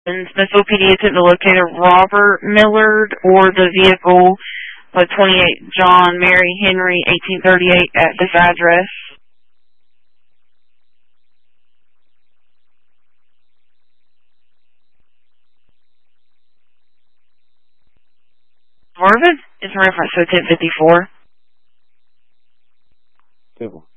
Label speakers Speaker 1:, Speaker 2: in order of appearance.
Speaker 1: Smithville PD attempt to locate a Robert Millard or the vehicle 28 John Mary Henry 1838 at this address. Marvin is in reference to 1054.
Speaker 2: Simple.